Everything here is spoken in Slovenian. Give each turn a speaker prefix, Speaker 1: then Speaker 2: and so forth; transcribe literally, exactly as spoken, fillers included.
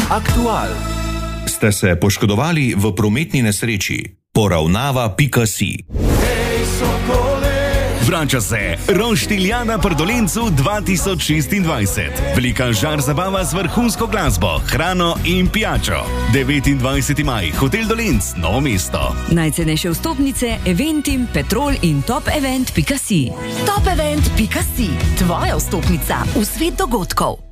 Speaker 1: Aktual. Ste se poškodovali v prometni nesreči? Poravnava pika si.
Speaker 2: Vrača se Roštiljana pri Dolencu dva tisoč šestindvajset. Velika žar zabava z vrhunsko glasbo, hrano in pijačo. devetindvajseti maj, Hotel Dolenc, Novo mesto.
Speaker 3: Najcenejše vstopnice, Eventim, Petrol in topevent pika si. Topevent pika si, tvoja vstopnica v svet dogodkov.